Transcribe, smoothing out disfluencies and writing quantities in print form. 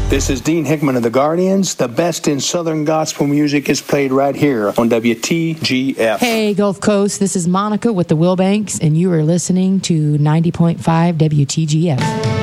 This is Dean Hickman of the Guardians. The best in Southern gospel music is played right here on WTGF. Hey, Gulf Coast. This is Monica with the Wilbanks, and you are listening to 90.5 WTGF.